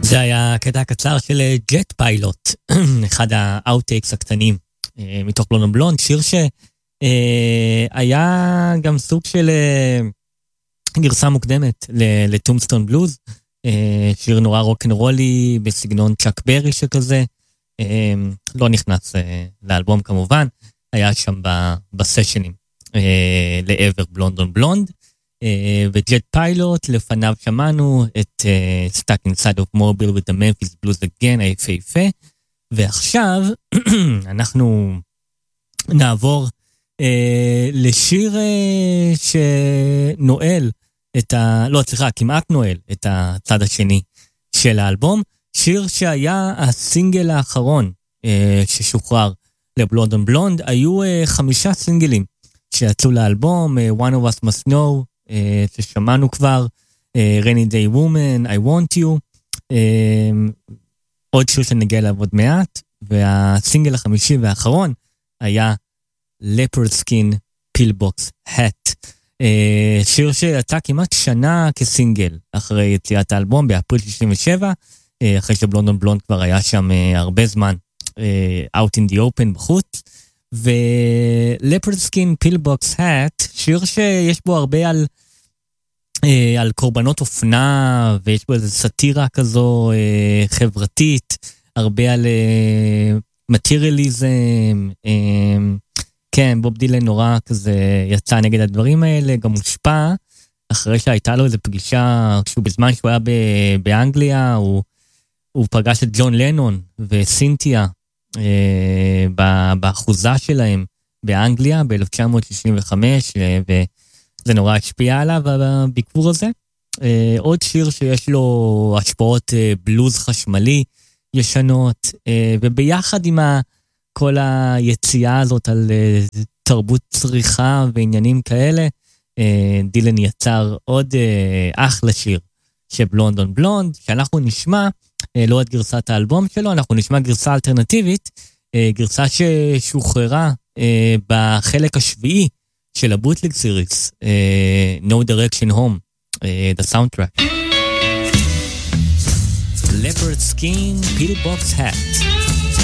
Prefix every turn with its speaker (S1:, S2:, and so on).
S1: זה היה קטע קצר של ג'ט פיילוט, אחד האוטטייקס הקטנים מתוך בלונד און בלונד, שיר שהיה גם סוג של גרסה מוקדמת לטומסטון בלוז, שיר נורא רוק'נ'רולי בסגנון צ'אק ברי שכזה, לא נכנס לאלבום כמובן, היה שם בסשנים לעבר בלונד און בלונד, וג'ט פיילוט, לפניו שמענו את Stuck Inside of Mobile with the Memphis Blues Again, היפהפה, ועכשיו אנחנו נעבור לשיר שנועל כמעט נועל את הצד השני של האלבום, שיר שהיה הסינגל האחרון ששוחרר לבלונד און בלונד, היו 5 סינגלים שיצאו לאלבום, One of Us Must Know, ששמענו כבר, Rainy Day Woman, I Want You, עוד שיר שנגיע אליו עוד מעט, והסינגל החמישי והאחרון היה Leopard Skin Pillbox Hat, שיר שיצא כמעט שנה כסינגל אחרי יציאת האלבום באפריל 67, אחרי שבלונד און בלונד כבר היה שם הרבה זמן out in the open בחוץ, ו-Leopard Skin Pillbox Hat, שיר שיש בו הרבה על קורבנות אופנה, ויש בו איזו סאטירה כזו חברתית, הרבה על מטריאליזם, כן, בוב דילן נורא כזה יצא נגד הדברים האלה, גם מושפע, אחרי שהייתה לו איזו פגישה, בזמן שהוא היה באנגליה, הוא פגש את ג'ון לנון וסינתיה, באחוזה שלהם באנגליה ב-1965, וזה נורא השפיע עליו בביקור הזה. עוד שיר שיש לו השפעות בלוז חשמלי ישנות, וביחד עם כל היציאה הזאת על תרבות צריכה ועניינים כאלה, דילן יצר עוד אחלה שיר של בלונד און בלונד, שאנחנו נשמע לא את גרסת האלבום שלו, אנחנו נשמע גרסה אלטרנטיבית, גרסה ששוחררה בחלק השביעי של הבוטלג סיריס, No Direction Home, the soundtrack. Leopard Skin Pillbox Hat.